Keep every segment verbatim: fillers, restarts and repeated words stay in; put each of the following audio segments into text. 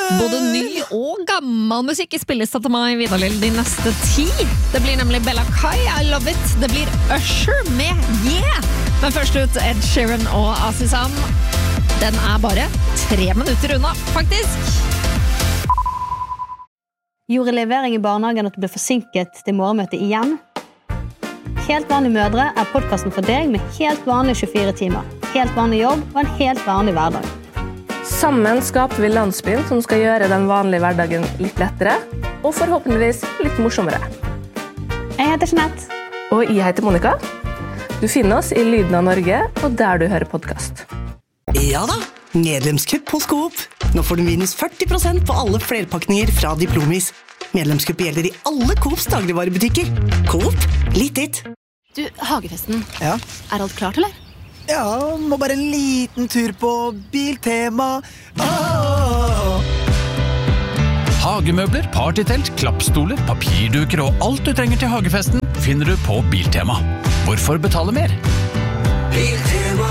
Både ny og gammel musikk i spillelista til meg, Vidar-Lill, de neste ti. Det blir nemlig Bella Kai, I Love It. Det blir Usher med Yeah! Men først ut Ed Sheeran og Asisam. Den er bare tre minutter unna, faktisk. Gjorde levering i barnehagen at du ble forsinket til morgenmøtet igjen? Helt vanlige mødre er podcasten for deg med helt vanlige tjuefire timer. Helt vanlig jobb og en helt vanlig hverdag. Sammen skaper vi landsbyen som skal gjøre den vanlige hverdagen litt lettere, og forhåpentligvis litt morsommere. Jeg heter Jeanette. Og jeg heter Monica. Du finner oss i Lyden av Norge, og der du hører podcast. Ja da, medlemskupp hos Coop. Nå får du minus førti prosent på alle flerpakninger fra Diplomis. Medlemskupp gjelder i alle Coops dagligvarebutikker. Coop, litt ditt. Du, Hagefesten. Ja? Er alt klart, eller? Ja, må bare en liten tur på Biltema. Oh! Hagemøbler, partytelt, klappstoler, papirduker og alt du trenger til hagefesten finner du på Biltema. Hvorfor betale mer? Biltema.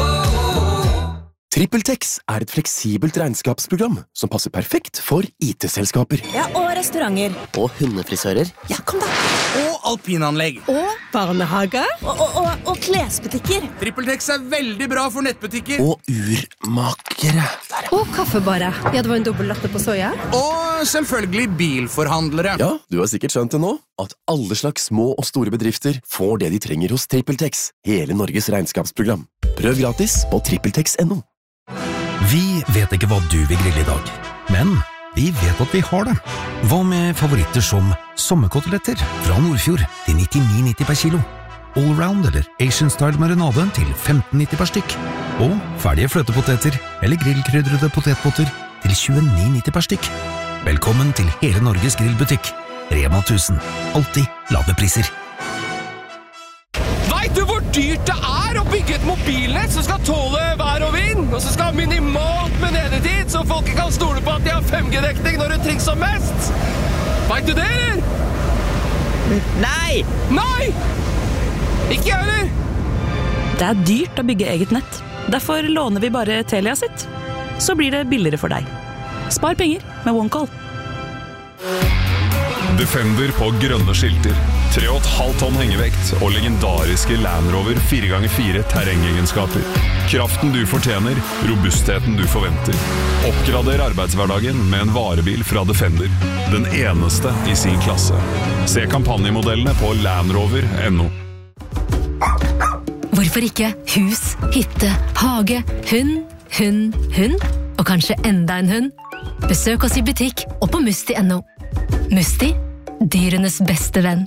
TrippelTex er et fleksibelt regnskapsprogram som passer perfekt for I T-selskaper. Ja, og restauranter. Og hundefrisører. Ja, kom da. Og alpinanlegg. Og barnehage. Og, og, og, og klesbutikker. TrippelTex er veldig bra for nettbutikker. Og urmakere. Og kaffebare. Ja, det var en dobbelt latte på soja. Og selvfølgelig bilforhandlere. Ja, du har sikkert skjønt det nå, at alle slags små og store bedrifter får det de trenger hos TrippelTex. Hele Norges regnskapsprogram. Prøv gratis på trippeltex punktum no. Vi vet ikke hva du vil grille i dag, men vi vet at vi har det. Hva med favoritter som sommerkoteletter fra Nordfjord til nittini nitti per kilo, allround eller Asian style marinade til femten nitti per stykk, og ferdige fløtepoteter eller grillkrydrede potetpotter til tjueni nitti per stykk. Velkommen til hele Norges grillbutikk. Rema tusen. Alltid lave priser. Vet du hvor dyrt det er å bygge et mobilnett som skal tåle vær og vind, og som skal ha minimalt med nedetid, så folk kan stole på at de har fem G-dekning når det trengs som mest? Vet du det, eller? Nei! Nei! Ikke jeg, eller? Det er dyrt å bygge eget nett. Derfor låner vi bare Telia sitt. Så blir det billigere for deg. Spar penger med OneCall. Defender på grønne skilter, tre komma fem tonn hengevekt og legendariske Land Rover fire ganger fire terrengegenskaper. Kraften du fortjener, robustheten du forventer. Oppgrader arbeidshverdagen med en varebil fra Defender. Den eneste i sin klasse. Se kampanjemodellene på landrover punktum no. Hvorfor ikke hus, hytte, hage, hund, hund, hund, og kanskje enda en hund? Besøk oss i butikk og på musti punktum no. Musti, dyrenes beste venn.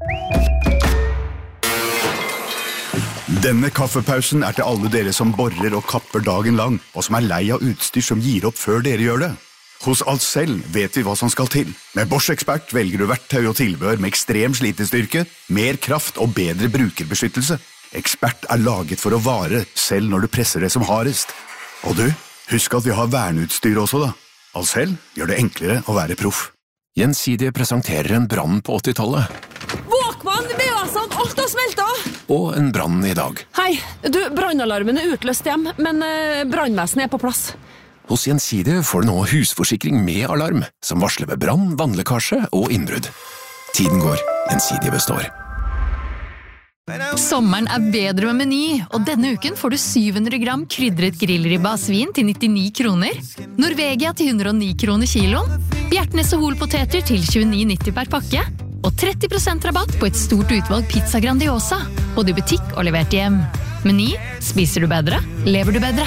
Denne kaffepausen er til alle dere som borer og kapper dagen lang, og som er lei av utstyr som gir opp før dere gjør det. Hos Ahlsell vet vi hva som skal til. Med Bosch Expert velger du verktøy og tilbehør med ekstrem slitestyrke, mer kraft og bedre brukerbeskyttelse. Expert er laget for å vare, selv når du presser det som hardest. Og du, husk at vi har verneutstyr også da. Ahlsell gjør det enklere å være proff. Gjensidige presenterer en brann på åttitallet. Walkman, B A-san, alt har smeltet! Og en brann i dag. Hei, du, brannalarmen er utløst hjem, men eh, brannvesenet er på plass. Hos Gjensidige får du nå husforsikring med alarm, som varsler ved brann, vannlekkasje og innbrudd. Tiden går, Gjensidige består. Sommeren er bedre med Meny, og denne uken får du syv hundre gram krydret grillribba av svin til nittini kroner, Norvegia til hundre og ni kroner kiloen, Bjertnes og Holpoteter til tjueni nitti per pakke, og tretti prosent rabatt på et stort utvalg pizza Grandiosa, både i butikk og levert hjem. Meny, spiser du bedre, lever du bedre.